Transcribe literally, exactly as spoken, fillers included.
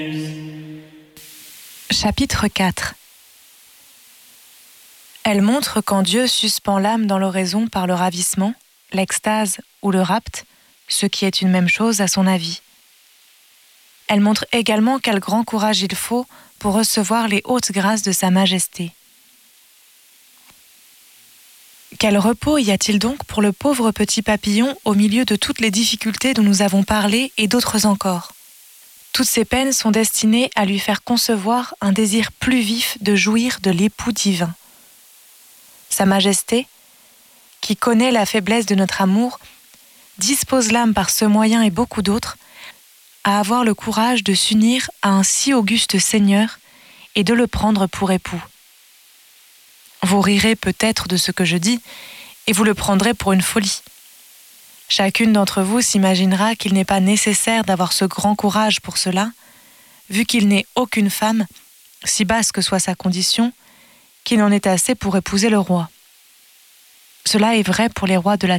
Chapitre quatre. Elle montre quand Dieu suspend l'âme dans l'oraison par le ravissement, l'extase ou le rapt, ce qui est une même chose à son avis. Elle montre également quel grand courage il faut pour recevoir les hautes grâces de sa majesté. Quel repos y a-t-il donc pour le pauvre petit papillon au milieu de toutes les difficultés dont nous avons parlé et d'autres encore ? Toutes ces peines sont destinées à lui faire concevoir un désir plus vif de jouir de l'époux divin. Sa majesté, qui connaît la faiblesse de notre amour, dispose l'âme par ce moyen et beaucoup d'autres à avoir le courage de s'unir à un si auguste Seigneur et de le prendre pour époux. Vous rirez peut-être de ce que je dis et vous le prendrez pour une folie. Chacune d'entre vous s'imaginera qu'il n'est pas nécessaire d'avoir ce grand courage pour cela, vu qu'il n'est aucune femme, si basse que soit sa condition, qui n'en ait assez pour épouser le roi. Cela est vrai pour les rois de la